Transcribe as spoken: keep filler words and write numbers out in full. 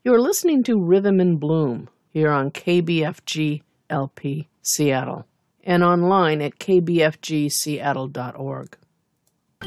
You're listening to Rhythm in Bloom here on K B F G L P Seattle and online at k b f g seattle dot org.